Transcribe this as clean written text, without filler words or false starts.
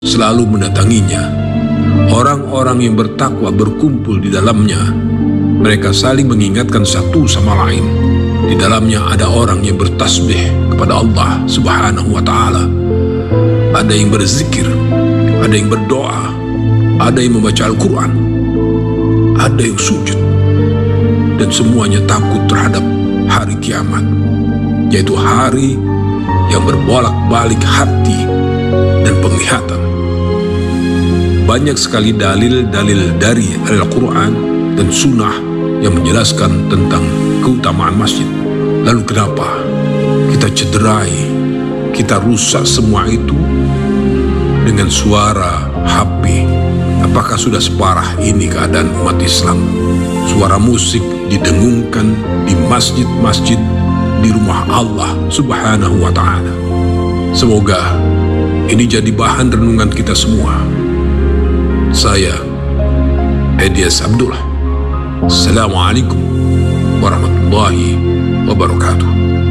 selalu mendatanginya. Orang-orang yang bertakwa berkumpul di dalamnya. Mereka saling mengingatkan satu sama lain. Di dalamnya ada orang yang bertasbih kepada Allah Subhanahu wa Ta'ala. Ada yang berzikir, ada yang berdoa, ada yang membaca Al-Quran, ada yang sujud, dan semuanya takut terhadap hari kiamat, yaitu hari yang berbolak-balik hati dan penglihatan. Banyak sekali dalil-dalil dari Al-Quran dan Sunnah yang menjelaskan tentang keutamaan masjid. Lalu kenapa kita cederai, kita rusak semua itu dengan suara HP? Apakah sudah separah ini keadaan umat Islam? Suara musik didengungkan di masjid-masjid, di rumah Allah Subhanahu wa Ta'ala. Semoga ini jadi bahan renungan kita semua. Saya Edias Abdullah. Assalamualaikum warahmatullahi wabarakatuh.